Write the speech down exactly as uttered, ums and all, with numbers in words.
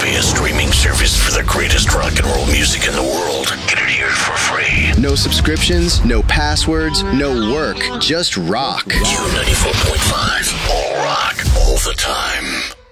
via streaming service for the greatest rock and roll music in the world. Get it here for free. No subscriptions, no passwords, no work, just rock. Q ninety-four point five. All rock, all the time.